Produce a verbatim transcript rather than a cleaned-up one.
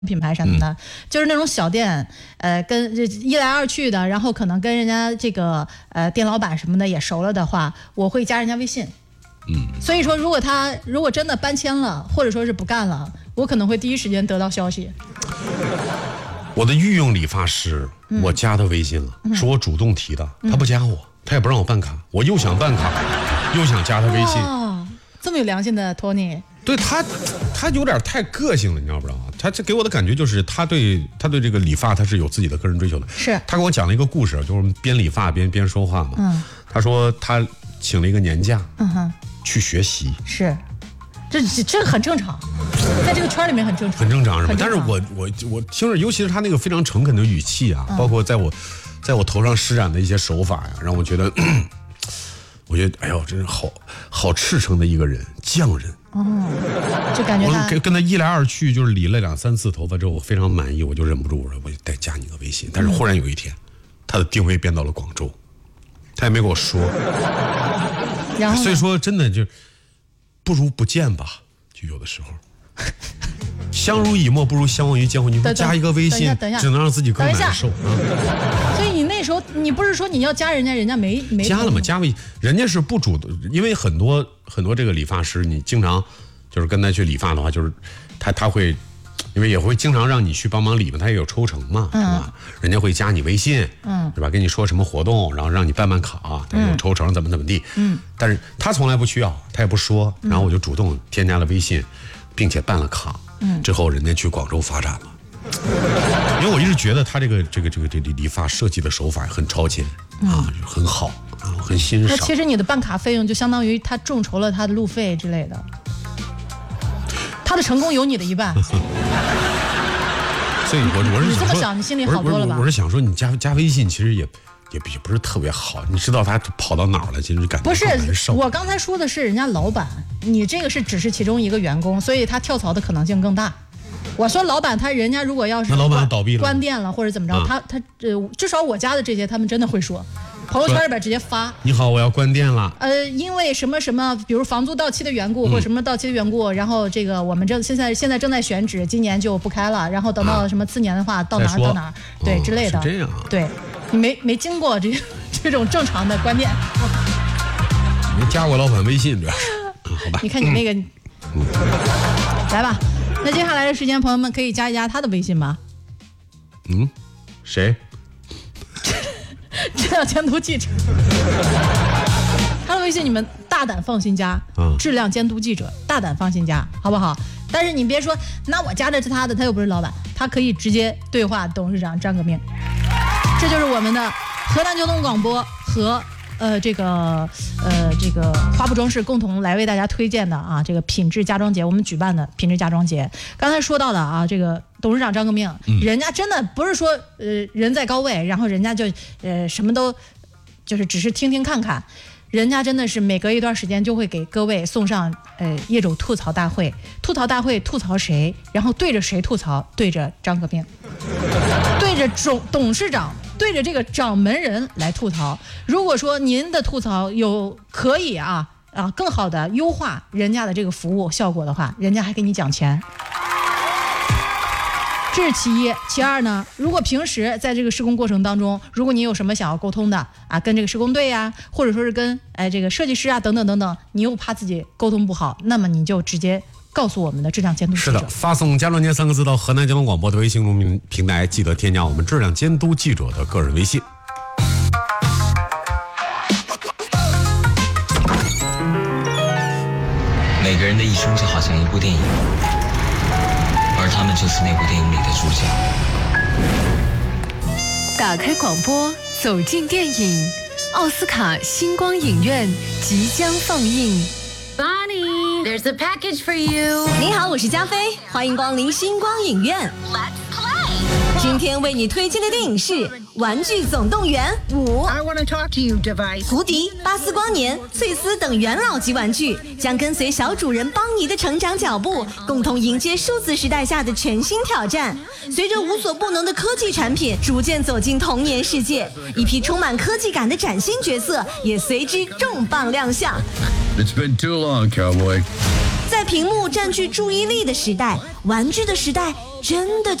品牌什么的，嗯、就是那种小店，呃，跟一来二去的，然后可能跟人家这个呃店老板什么的也熟了的话，我会加人家微信。嗯，所以说如果他如果真的搬迁了，或者说是不干了，我可能会第一时间得到消息。 我的御用理发师，嗯、我加他微信了，嗯、是我主动提的，他不加我，他也不让我办卡，我又想办卡，又想加他微信。 哦，这么有良心的托尼。 对他，他有点太个性了，你知道不知道？他这给我的感觉就是他对他对这个理发他是有自己的个人追求的。 是他跟我讲了一个故事，就是边理发边边说话嘛。嗯，他说他请了一个年假，嗯哼，去学习。 是，这这很正常，在这个圈里面很正常， 很正常是吧？但是我我我听着，尤其是他那个非常诚恳的语气啊，嗯、包括在我在我头上施展的一些手法呀，让我觉得。我觉得，哎呦，真是好好赤诚的一个人，匠人。 哦，就感觉他我跟跟他一来二去，就是理了两三次头发之后，我非常满意，我就忍不住，我说我得加你个微信。但是忽然有一天，嗯、他的定位变到了广州，他也没跟我说。 然后， 所以说真的就不如不见吧，就有的时候。相濡以沫不如相忘于江湖。你说加一个微信，只能让自己更难受。 所以你那时候，你不是说你要加人家，人家没没加了吗？加微，人家是不主动，因为很多很多这个理发师，你经常就是跟他去理发的话，就是他他会，因为也会经常让你去帮忙理嘛，他也有抽成嘛，是吧？嗯、人家会加你微信，嗯，是吧？跟你说什么活动，然后让你办办卡，他有抽成，怎么怎么地，嗯。但是他从来不需要，他也不说，然后我就主动添加了微信，并且办了卡。嗯，之后人家去广州发展了，因为我一直觉得他这个这个这个这理理发设计的手法很超前、嗯、啊，很好啊，我很欣赏。 那其实你的办卡费用就相当于他众筹了他的路费之类的，他的成功有你的一半。所以我我是想说， 你这么想，你心里好多了吧？ 我是想说，你加加微信其实也。也不是特别好，你知道他跑到哪儿了，其实感觉不是。我刚才说的是人家老板，你这个是只是其中一个员工，所以他跳槽的可能性更大。我说老板，他人家如果要是那老板倒闭了， 关店了或者怎么着，啊、他他呃，至少我家的这些他们真的会说，朋友圈里边直接发。 你好，我要关店了。 呃，因为什么什么，比如房租到期的缘故，嗯、或者什么到期的缘故，然后这个我们正现在现在正在选址，今年就不开了，然后等到什么次年的话，啊、到哪儿到哪儿，对、 哦、 之类的。 是这样、啊。 对。你没没经过这这种正常的观念， 没加过老板微信，主要是、嗯、好吧？ 你看你那个，嗯、来吧。那接下来的时间，朋友们可以加一加他的微信吗？ 嗯，谁？ 质量监督记者。他的微信你们大胆放心加，嗯、质量监督记者，大胆放心加，好不好？但是你别说，那我加的是他的，他又不是老板，他可以直接对话董事长张革命。这就是我们的河南交通广播和呃这个呃这个花布装饰共同来为大家推荐的啊这个品质家装节，我们举办的品质家装节。刚才说到的啊，这个董事长张革命，嗯、人家真的不是说呃人在高位，然后人家就呃什么都就是只是听听看看。人家真的是每隔一段时间就会给各位送上呃业主吐槽大会，吐槽大会吐槽谁，然后对着谁吐槽？对着张革命，对着总董事长，对着这个掌门人来吐槽。如果说您的吐槽有可以啊啊更好的优化人家的这个服务效果的话，人家还给你讲钱。这是其一，其二呢，如果平时在这个施工过程当中，如果你有什么想要沟通的啊，跟这个施工队呀、啊，或者说是跟哎这个设计师啊等等等等，你又怕自己沟通不好，那么你就直接告诉我们的质量监督记者。 是的，发送加装节三个字到河南交通广播的微信公众平台，记得添加我们质量监督记者的个人微信。 每个人的一生就好像一部电影，而他们就是那部电影里的主角。 打开广播，走进电影，奥斯卡星光影院即将放映。 Bonnie, there's a package for you. 你好，我是加菲，欢迎光临星光影院。 Let's play. 今天为你推荐的电影是《玩具总动员五》。 I want to talk to you, Device. 胡迪、巴斯光年、翠丝等元老级玩具将跟随小主人邦尼的成长脚步，共同迎接数字时代下的全新挑战。随着无所不能的科技产品逐渐走进童年世界，一批充满科技感的崭新角色也随之重磅亮相。 It's been too long, cowboy. 在屏幕占据注意力的时代，玩具的时代真的